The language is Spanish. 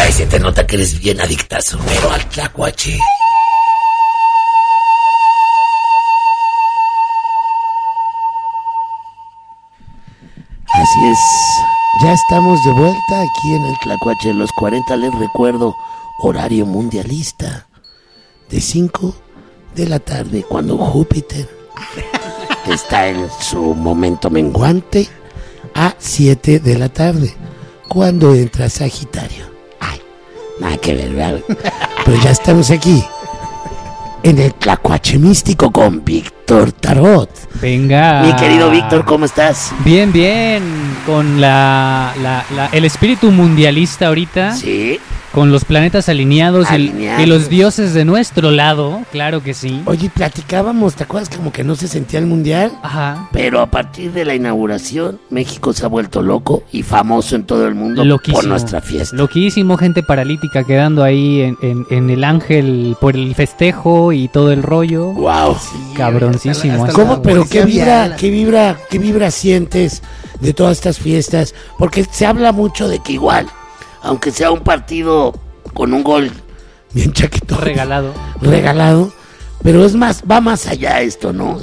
Ay, se te nota que eres bien adictazo, pero al tlacuache. Así es, ya estamos de vuelta aquí en el Tlacuache de los 40. Les recuerdo, horario mundialista, de 5 de la tarde, cuando Júpiter está en su momento menguante, a 7 de la tarde, cuando entra Sagitario. Ay, nada que ver, ¿verdad? Pero ya estamos aquí, en el Tlacuache místico con Víctor Tarot. Venga. Mi querido Víctor, ¿cómo estás? Bien, bien. Con el espíritu mundialista ahorita. Sí. Con los planetas alineados. Y los dioses de nuestro lado, claro que sí. Oye, platicábamos, ¿te acuerdas como que no se sentía el mundial? Ajá. Pero a partir de la inauguración, México se ha vuelto loco y famoso en todo el mundo. Loquísimo. Por nuestra fiesta. Loquísimo, gente paralítica quedando ahí en el Ángel por el festejo y todo el rollo. Wow. Sí, cabroncísimo. ¿Cómo? Pero qué vibra sientes de todas estas fiestas, porque se habla mucho de que igual, aunque sea un partido con un gol bien chaquetón, regalado, pero es más, va más allá esto, ¿no?